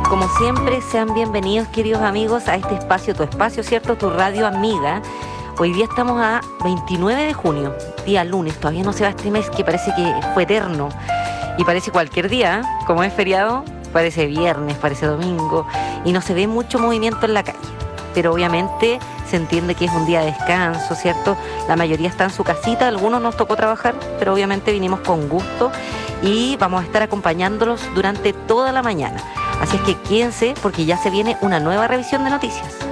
como siempre, sean bienvenidos, queridos amigos, a este espacio, tu espacio, ¿cierto? Tu radio amiga. Hoy día estamos a 29 de junio, día lunes, todavía no se va este mes que parece que fue eterno y parece cualquier día, ¿eh? Como es feriado, parece viernes, parece domingo y no se ve mucho movimiento en la calle, pero obviamente se entiende que es un día de descanso, ¿cierto? La mayoría está en su casita, a algunos nos tocó trabajar, pero obviamente vinimos con gusto y vamos a estar acompañándolos durante toda la mañana. Así es que quédense porque ya se viene una nueva revisión de noticias.